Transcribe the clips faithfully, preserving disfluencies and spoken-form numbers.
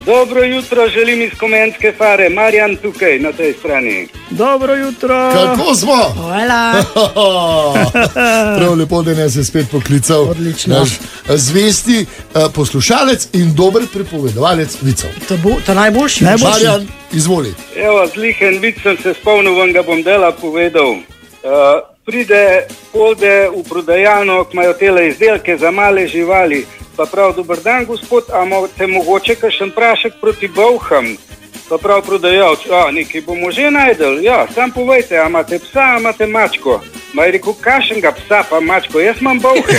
Dobro jutro, želim iz Komenske fare, Marjan tukaj na tej strani. Dobro jutro. Kako smo? Hvala. Prav lepo, da nas je spet poklical. Odlično. Naš zvesti uh, poslušalec in dober pripovedovalec vicev. To bo to najboljši. Najboljši. Marjan, izvoli. Evo, zlihen vic sem se spomnil, vam ga bom dela povedal. Uh, pride, pode v prodajalno, ki imajo tele izdelke za male živali. Pa prav, dober dan, gospod, a imate mogoče kakšen prašek proti bolham? Pa prav prodajalec, a nekaj bomo že najdel. Ja, sam povejte, a imate psa, a imate mačko? Ma je rekel, kašenga psa pa mačko, jaz imam bolhe.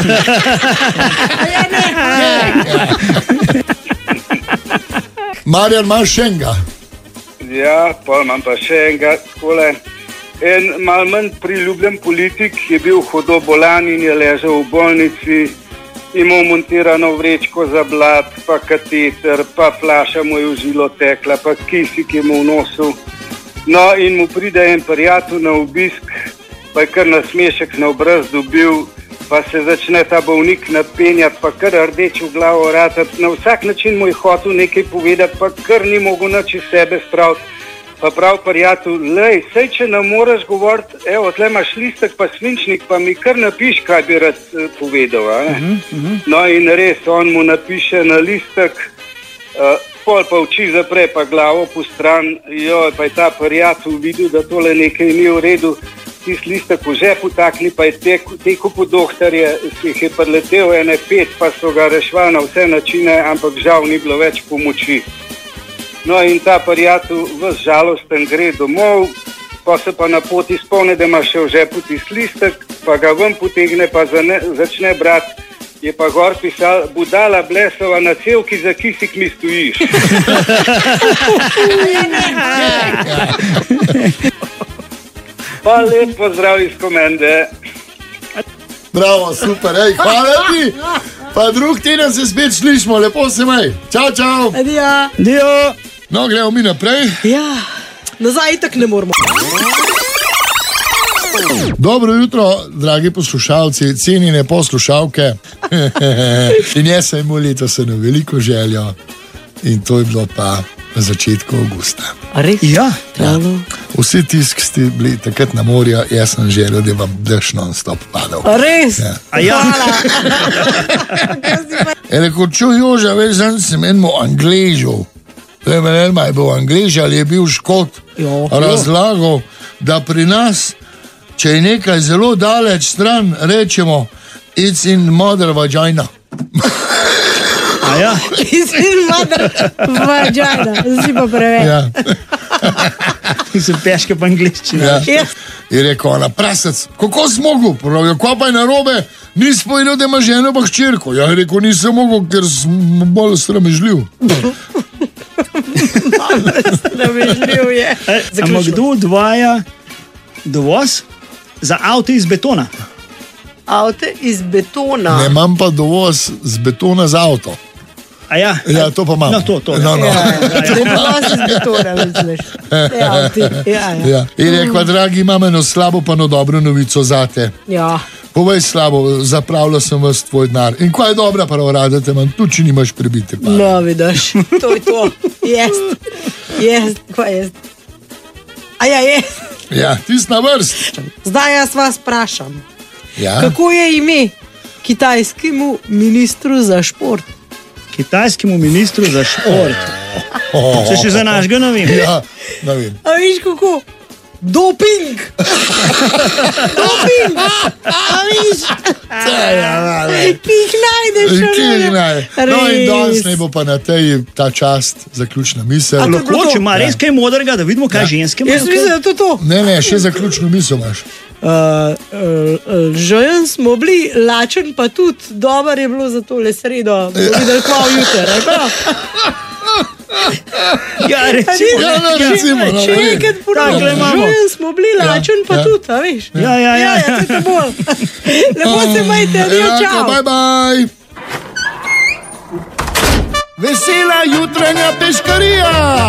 Marjan, imaš še enega? Ja, pa imam pa še enega, takole. En mal manj priljubljen politik je bil hudo bolan in je ležal v bolnici. Imel montirano vrečko za blat, pa kateter, pa flaša mu je v žilo tekla, pa kisik je mu v nosu. No in mu pride en prijatelj na obisk, pa je kar nasmešek na obraz dobil, pa se začne ta bolnik napenjati, pa kar rdeč v glavo ratati. Na vsak način mu je hotel nekaj povedati, pa kar ni mogel nič iz sebe spraviti. Pa prav prijatelj, lej, sej če ne moreš govoriti, evo, tle imaš listek pa svinčnik, pa mi kar napiš, kaj bi rad uh, povedal. Uh -huh, uh -huh. No in res, on mu napiše na listek, uh, pol pa oči zapre, pa glavo po stran, joj, pa je ta prijatelj videl, da tole nekaj ni v redu, tist listek v žepu takni, pa je tekel tek po dohtarje, si jih je preletel ene pet, pa so ga rešvali na vse načine, ampak žal ni bilo več pomoči. No in ta prijatelj ves žalosten gre domov, pa se pa na poti spomne, da ima še v žepu tist listek, pa ga ven potegne, pa zane, začne brati. Je pa gor pisal, budala blesova na cevki, za kisik mi stojiš. Pa lep pozdrav iz Komende. Bravo, super, ej, hvala ti. Pa drug teden se spet slišmo, lepo se maj. Čau, čau. Adijo. Dio. No, gremo mi naprej. Ja, nazaj itak ne moramo. Dobro jutro, dragi poslušalci, cenjene poslušalke. In jaz sem imel letos eno veliko željo in to je bilo pa na začetku avgusta. A res? Ja. Ja. Vsi tisk ste bili takrat na morju, jaz sem želel, da vam dež non-stop padal. A res? Ja. A ja. Je rekel, čuj Joža, veš, zdaj sem enemu Angležu. Ne vem, ali je bil Anglež ali je bil Škot, Jo, razlagal, da pri nas, če je nekaj zelo daleč stran, rečemo, it's in mother vagina. A ja. Izvin mother vagina, si pa preveč. Ja. Sem peške po angliščini. Ja. Ja. Je rekel, ona prasec, kako si mogel? Pravijo, kva pa je narobe? Nisi povedal, da ima ženo pa hčerko. Ja, je rekel, nisem mogel, ker sem bolj sramežljiv. Sramežljiv je. Ampak kdo odvaja dovoz za avto iz betona? Avto iz betona. Ne imam pa dovoz z betona za avto. A ja. Ja, to pa imam. No, to, to. No, no. Ja, ja. Dovoz iz betona, misliš. Ja, ti. Ja, ja. Ja. In rekla, dragi, imam eno slabo pa eno dobro novico zate. Ja. Povej slabo, zapravila sem vas tvoj denar. In kaj je dobra pravo rada te imam, tu če nimaš prebite pa. No, vidiš, to je to. Jest, jest, kaj jest. A ja, jest. Ja, tist na vrst. Zdaj jaz vas vprašam, Ja. kako je ime kitajskemu ministru za šport? Kitajskemu ministru za šport. Se še za našega ne vem. Ja, ne vem. A viš kako? Doping! Doping! A viš? Ki jih najdeš, Ki jih naj. No in Res. danes ne bo pa na tej ta čast, zaključna misel. A to- Lahko, če ima res kaj modrega, da vidimo, kaj ženske ima. Jaz mislim, da je to to. Ne, ne, še zaključno misel imaš. Uh, uh, Žen smo bili, lačen pa tudi, dober je bilo za tole sredo, bomo videli kva jutri, ne prav? Ja, recimo. Ja, no, recimo, no, Še vem. enkrat Takle ponovim, imamo. žen smo bili, lačen pa ja. tudi, a veš? Ja, ja, ja. Ja, ja, to je bolj. Lepo se majte, adijo, Enako, čau. bye bye. Vesela jutranja peškarija.